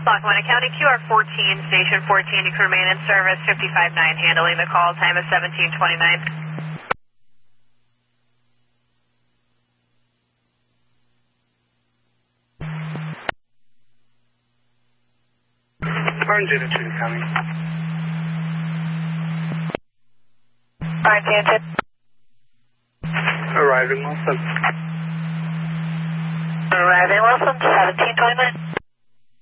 Lackawanna County, QR14, Station 14, you can remain in service, 55-9, handling the call, time is 17:29. Orange 82 coming. Orange 82. Arriving Wilson. Arriving Wilson, 17:29.